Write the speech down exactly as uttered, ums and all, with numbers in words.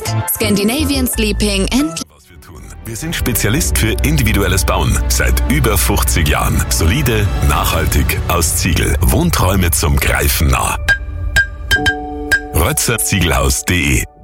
ist Scandinavian Sleeping and... Wir sind Spezialist für individuelles Bauen. Seit über fünfzig Jahren. Solide, nachhaltig, aus Ziegel. Wohnträume zum Greifen nah. Rötzer Ziegelhaus punkt de